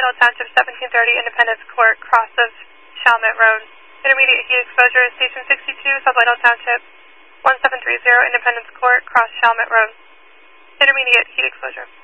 Subliminal Township, 1730 Independence Court, cross of Chalmette Road. Intermediate heat exposure, Station 62, Subliminal Township, 1730 Independence Court, cross Chalmette Road. Intermediate heat exposure.